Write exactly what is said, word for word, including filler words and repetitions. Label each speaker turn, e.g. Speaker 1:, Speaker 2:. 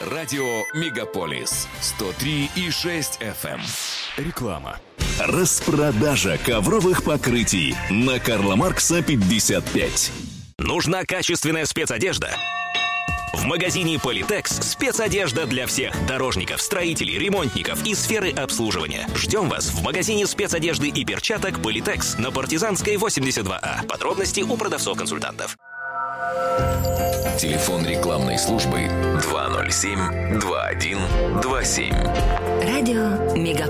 Speaker 1: Радио Мегаполис сто три и шесть эф эм. Реклама.
Speaker 2: Распродажа ковровых покрытий на Карла Маркса пятьдесят пять.
Speaker 3: Нужна качественная спецодежда? В магазине Политекс спецодежда для всех дорожников, строителей, ремонтников и сферы обслуживания. Ждем вас в магазине спецодежды и перчаток Политекс на Партизанской восемьдесят два А. Подробности у продавцов-консультантов.
Speaker 1: Телефон рекламной службы два ноль семь два один два семь.
Speaker 4: Радио Мегаполис.